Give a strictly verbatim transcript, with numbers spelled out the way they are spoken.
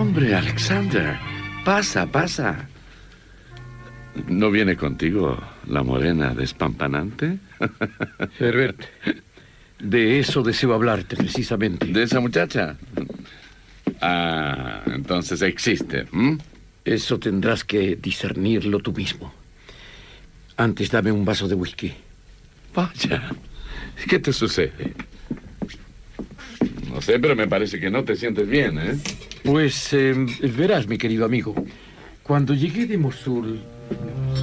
Hombre, Alexander, pasa, pasa. ¿No viene contigo la morena despampanante? Herbert, de eso deseo hablarte precisamente. ¿De esa muchacha? Ah, entonces existe. ¿Mm? Eso tendrás que discernirlo tú mismo. Antes dame un vaso de whisky. Vaya, ¿qué te sucede? No sé, pero me parece que no te sientes bien, ¿eh? Pues eh, verás, mi querido amigo, cuando llegué de Mosul